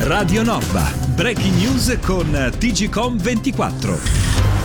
Radio Norba, breaking news con TGcom 24.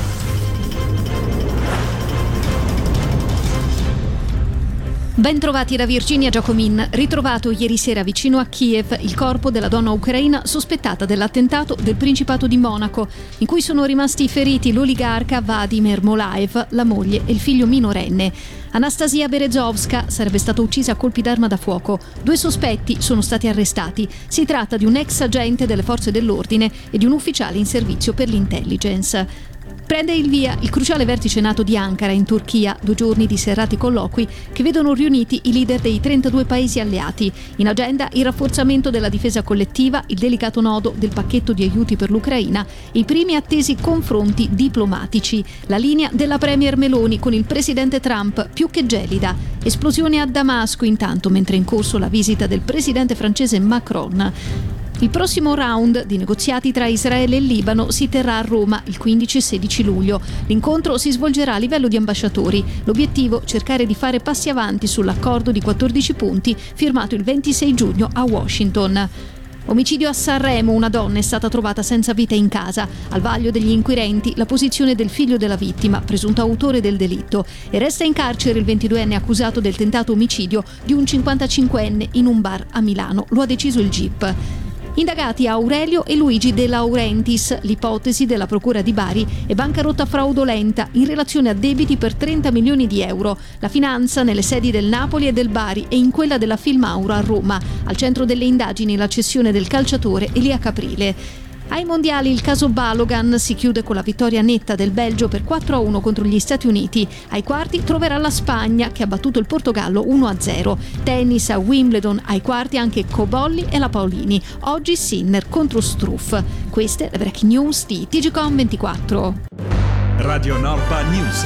Ben trovati da Virginia Giacomin. Ritrovato ieri sera vicino a Kiev il corpo della donna ucraina sospettata dell'attentato del Principato di Monaco, in cui sono rimasti feriti l'oligarca Vladimir Molaev, la moglie e il figlio minorenne. Anastasia Berezovska sarebbe stata uccisa a colpi d'arma da fuoco. 2 sospetti sono stati arrestati. Si tratta di un ex agente delle forze dell'ordine e di un ufficiale in servizio per l'intelligence. Prende il via il cruciale vertice NATO di Ankara in Turchia, 2 giorni di serrati colloqui che vedono riuniti i leader dei 32 paesi alleati. In agenda il rafforzamento della difesa collettiva, il delicato nodo del pacchetto di aiuti per l'Ucraina e i primi attesi confronti diplomatici. La linea della premier Meloni con il presidente Trump più che gelida. Esplosione a Damasco intanto mentre è in corso la visita del presidente francese Macron. Il prossimo round di negoziati tra Israele e Libano si terrà a Roma il 15 e 16 luglio. L'incontro si svolgerà a livello di ambasciatori. L'obiettivo: cercare di fare passi avanti sull'accordo di 14 punti firmato il 26 giugno a Washington. Omicidio a Sanremo, una donna è stata trovata senza vita in casa. Al vaglio degli inquirenti la posizione del figlio della vittima, presunto autore del delitto, e resta in carcere il 22enne accusato del tentato omicidio di un 55enne in un bar a Milano. Lo ha deciso il GIP. Indagati Aurelio e Luigi De Laurentiis, l'ipotesi della Procura di Bari è bancarotta fraudolenta in relazione a debiti per 30 milioni di euro. La finanza nelle sedi del Napoli e del Bari e in quella della Filmauro a Roma. Al centro delle indagini la cessione del calciatore Elia Caprile. Ai mondiali il caso Balogan si chiude con la vittoria netta del Belgio per 4-1 contro gli Stati Uniti. Ai quarti troverà la Spagna che ha battuto il Portogallo 1-0. Tennis a Wimbledon, ai quarti anche Cobolli e la Paolini. Oggi Sinner contro Struff. Queste le breaking news di TGcom 24. Radio Norba News.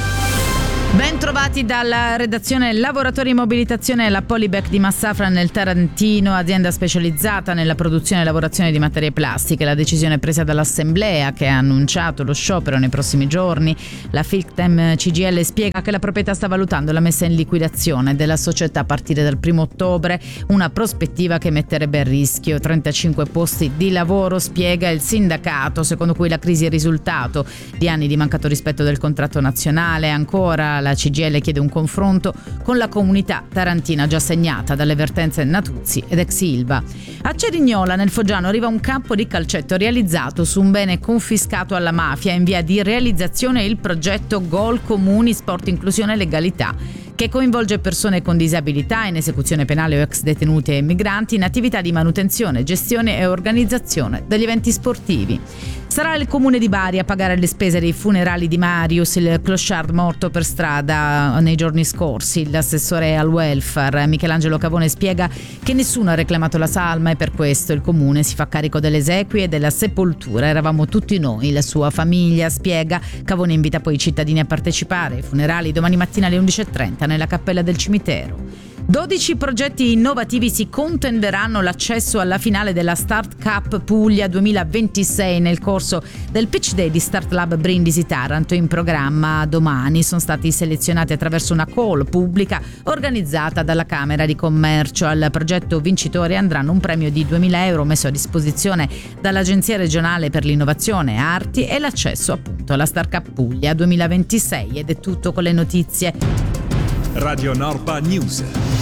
Ben trovati dalla redazione. Lavoratori in mobilitazione alla Polybec di Massafra nel Tarantino, azienda specializzata nella produzione e lavorazione di materie plastiche. La decisione è presa dall'Assemblea che ha annunciato lo sciopero nei prossimi giorni. La Filctem CGIL spiega che la proprietà sta valutando la messa in liquidazione della società a partire dal 1 ottobre, una prospettiva che metterebbe a rischio 35 posti di lavoro, spiega il sindacato, secondo cui la crisi è risultato di anni di mancato rispetto del contratto nazionale. Ancora la CGIL chiede un confronto con la comunità tarantina già segnata dalle vertenze Natuzzi ed ex Ilva. A Cerignola, nel Foggiano, arriva un campo di calcetto realizzato su un bene confiscato alla mafia. In via di realizzazione il progetto Gol Comuni Sport Inclusione e Legalità, che coinvolge persone con disabilità in esecuzione penale o ex detenuti e migranti in attività di manutenzione, gestione e organizzazione degli eventi sportivi. Sarà il comune di Bari a pagare le spese dei funerali di Marius, il clochard morto per strada nei giorni scorsi. L'assessore al welfare Michelangelo Cavone spiega che nessuno ha reclamato la salma e per questo il comune si fa carico delle esequie e della sepoltura. Eravamo tutti noi, la sua famiglia, spiega. Cavone invita poi i cittadini a partecipare ai funerali domani mattina alle 11:30 nella cappella del cimitero. 12 progetti innovativi si contenderanno l'accesso alla finale della Start Cup Puglia 2026 nel corso del Pitch Day di Start Lab Brindisi Taranto, in programma domani. Sono stati selezionati attraverso una call pubblica organizzata dalla Camera di Commercio. Al progetto vincitore andranno un premio di 2.000 euro messo a disposizione dall'Agenzia regionale per l'innovazione arti e l'accesso appunto alla Start Cup Puglia 2026. Ed è tutto con le notizie. Radio Norba News.